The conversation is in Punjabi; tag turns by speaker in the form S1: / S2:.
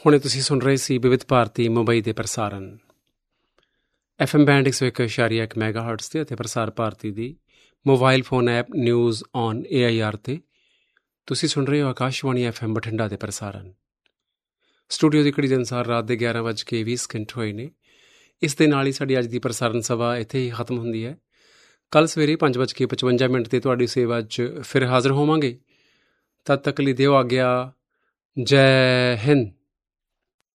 S1: ਹੁਣੇ ਤੁਸੀਂ ਸੁਣ ਰਹੇ ਸੀ ਵਿਵਿਧ ਭਾਰਤੀ ਮੁੰਬਈ ਦੇ ਪ੍ਰਸਾਰਣ FM ਬੈਂਡ 101.1 ਮੈਗਾਹਰਟਜ਼ 'ਤੇ ਅਤੇ ਪ੍ਰਸਾਰ ਭਾਰਤੀ ਦੀ mobile phone app news on AIR 'ਤੇ ਤੁਸੀਂ ਸੁਣ ਰਹੇ ਹੋ ਆਕਾਸ਼ਵਾਣੀ FM ਬਠਿੰਡਾ ਦੇ ਪ੍ਰਸਾਰਣ। ਸਟੂਡੀਓ ਦੀ ਘੜੀ ਦੇ ਅਨੁਸਾਰ ਰਾਤ ਦੇ 11:20 ਹੋਏ ਨੇ। ਇਸ ਦੇ ਨਾਲ ਹੀ ਸਾਡੀ ਅੱਜ ਦੀ ਪ੍ਰਸਾਰਣ ਸਭਾ ਇੱਥੇ ਹੀ ਖਤਮ ਹੁੰਦੀ ਹੈ। ਕੱਲ੍ਹ ਸਵੇਰੇ 5:55 'ਤੇ ਤੁਹਾਡੀ ਸੇਵਾ 'ਚ ਫਿਰ ਹਾਜ਼ਰ ਹੋਵਾਂਗੇ। ਤਦ ਤੱਕ ਲਈ ਦਿਓ ਆਗਿਆ। ਜੈ ਹਿੰਦ।